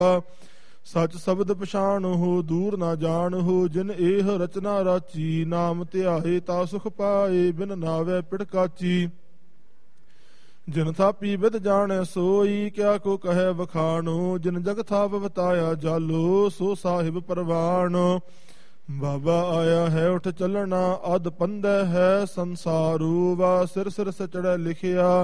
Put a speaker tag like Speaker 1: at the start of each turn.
Speaker 1: ਸਚ ਸ਼ਬਦ ਪਛਾਣੋ ਦੂਰ ਨਾ ਜਾਣੋ। ਜਿਨ ਇਹ ਰਚਨਾ ਰਾਚੀ ਨਾਮ ਧਿਆਏ ਤਾ ਸੁਖ ਪਾਏ। ਬਿਨ ਨਾਵੇ ਪਿੜਕਾਚੀ ਜਿਨ ਥਾਪੀ ਵਿਦ ਜਾਣੈ ਸੋਈ। ਕਿਆ ਕੋ ਕਹੈ ਵਖਾਣੋ ਜਿਨ ਜਗ ਥਾਪ ਬਤਾਇਆ ਜਾਲੋ। ਸੋ ਸਾਹਿਬ ਪਰਵਾਣ ਬਾਬਾ ਆਇਆ ਹੈ ਉਠ ਚੱਲਣਾ ਅਧ ਪੰਦੈ ਹੈ ਸੰਸਾਰੂ। ਵਾ ਸਿਰ ਸਿਰ ਸਚੜੈ ਲਿਖਿਆ